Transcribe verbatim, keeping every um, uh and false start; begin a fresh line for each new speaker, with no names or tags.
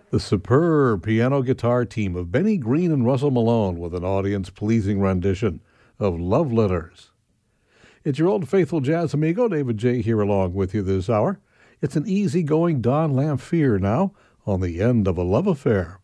The superb piano guitar team of Benny Green and Russell Malone with an audience-pleasing rendition of Love Letters. It's your old faithful jazz amigo, David J. here along with you this hour. It's an easygoing Don Lamphere now on the end of a love affair.